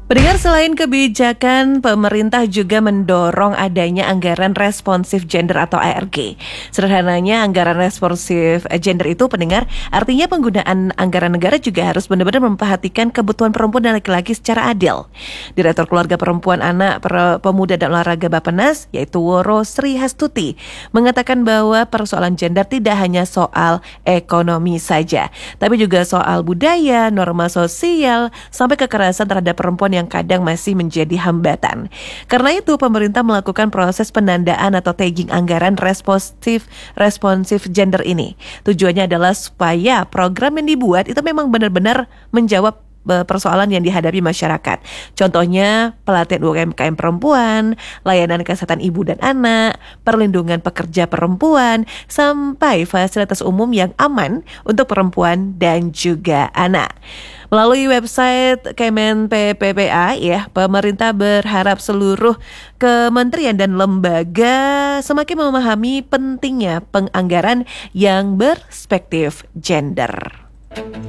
Pendengar, selain kebijakan, pemerintah juga mendorong adanya anggaran responsif gender atau ARG. Sederhananya, anggaran responsif gender itu, pendengar, artinya penggunaan anggaran negara juga harus benar-benar memperhatikan kebutuhan perempuan dan laki-laki secara adil. Direktur Keluarga Perempuan, Anak, Pemuda dan Olahraga Bappenas, yaitu Woro Sri Hastuti, mengatakan bahwa persoalan gender tidak hanya soal ekonomi saja, tapi juga soal budaya, norma sosial, sampai kekerasan terhadap perempuan yang kadang masih menjadi hambatan. Karena itu, pemerintah melakukan proses penandaan atau tagging anggaran responsif gender ini. Tujuannya adalah supaya program yang dibuat itu memang benar-benar menjawab persoalan yang dihadapi masyarakat. Contohnya pelatihan UMKM perempuan, layanan kesehatan ibu dan anak, perlindungan pekerja perempuan, sampai fasilitas umum yang aman untuk perempuan dan juga anak. Melalui website Kemen PPPA, pemerintah berharap seluruh kementerian dan lembaga semakin memahami pentingnya penganggaran yang berperspektif gender.